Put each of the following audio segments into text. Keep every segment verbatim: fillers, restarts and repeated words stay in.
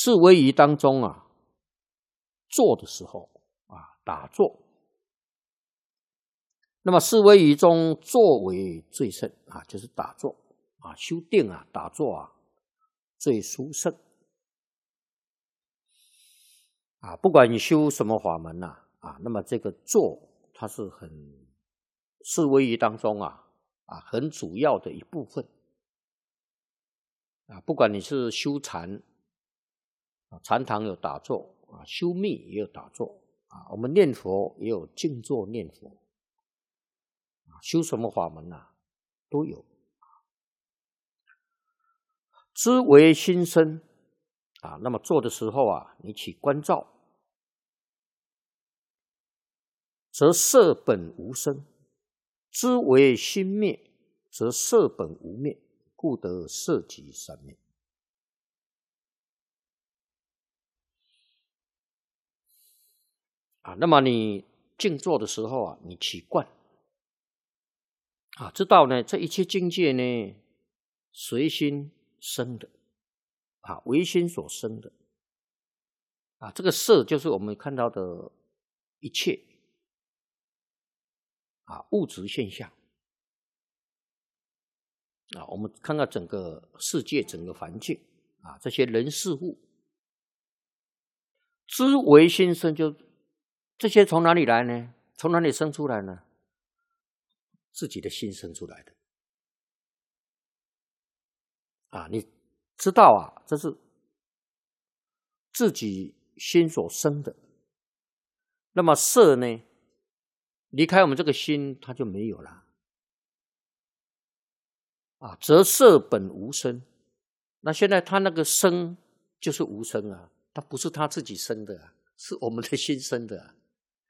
四威仪当中啊，坐的时候啊，打坐。那么四威仪中，坐为最胜啊，就是打坐啊，修定啊，打坐啊，最殊胜啊。不管你修什么法门呐啊，那么这个坐它是很四威仪当中啊啊很主要的一部分啊。不管你是修禅啊，禅堂有打坐啊，修密也有打坐啊，我们念佛也有静坐念佛。修什么法门啊，都有。知为心生啊，那么做的时候啊，你起观照，则色本无生；知为心灭，则色本无灭，故得色即三灭。啊，那么你静坐的时候啊，你起观。啊，知道呢，这一切境界呢，随心生的，啊，唯心所生的，啊，这个色就是我们看到的一切，啊，物质现象，啊，我们看看整个世界、整个环境，啊，这些人事物，知唯心生，就这些从哪里来呢？从哪里生出来呢？自己的心生出来的啊，你知道啊，这是自己心所生的。那么色呢，离开我们这个心，它就没有了啊。则色本无生，那现在它那个生就是无生啊，它不是他自己生的啊，是我们的心生的啊。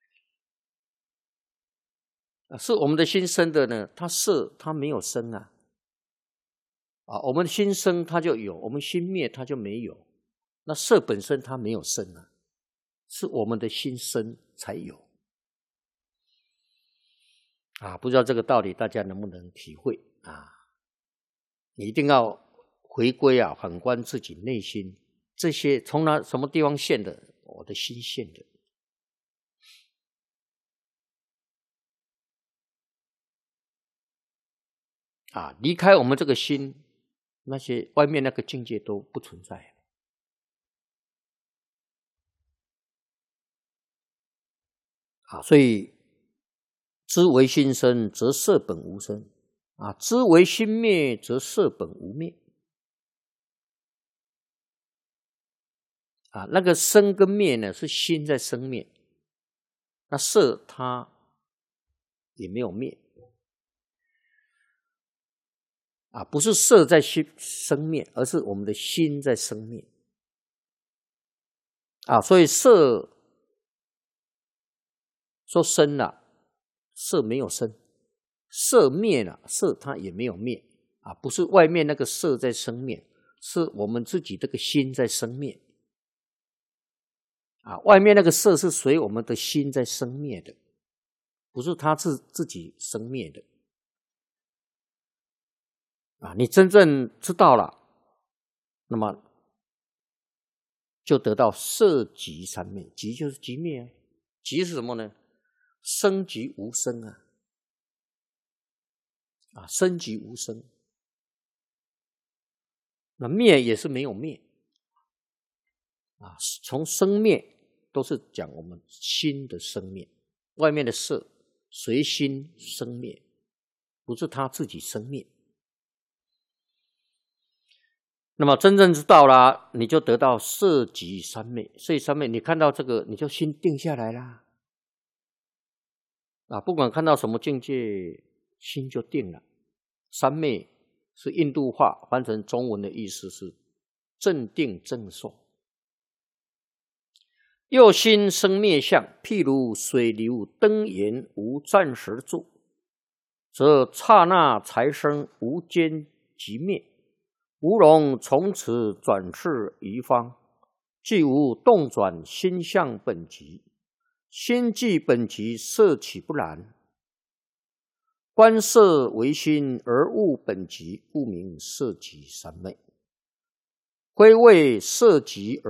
啊，是我们的心生的呢，它色它没有生啊，啊，我们心生它就有，我们心灭它就没有。那色本身它没有生啊，是我们的心生才有啊。不知道这个道理大家能不能体会啊？你一定要回归啊，反观自己内心，这些从哪什么地方现的？我的心现的。啊，离开我们这个心，那些外面那个境界都不存在。啊，所以知为心生，则色本无生；啊，知为心灭，则色本无灭。啊，那个生跟灭呢，是心在生灭，那色它也没有灭。啊，不是色在心生灭，而是我们的心在生灭。啊，所以色说生了，色没有生；色灭了，色它也没有灭。啊，不是外面那个色在生灭，是我们自己这个心在生灭。啊，外面那个色是随我们的心在生灭的，不是它自自己生灭的。啊，你真正知道了，那么就得到色即三灭。即就是即灭啊，即是什么呢？生即无生啊，啊，生即无生，那灭也是没有灭啊。从生灭都是讲我们心的生灭，外面的色随心生灭，不是他自己生灭。那么真正知道了，你就得到色即三昧。所以三昧，你看到这个，你就心定下来啦。啊，不管看到什么境界，心就定了。三昧是印度话，翻成中文的意思是正定正受。又心生灭相，譬如水流灯炎，无暂时住，则刹那才生，无间即灭。无容从此转世一方，既无动转心相本极，心即本极，色岂不然？观色为心，而悟本极，故名色即三昧。归谓色极而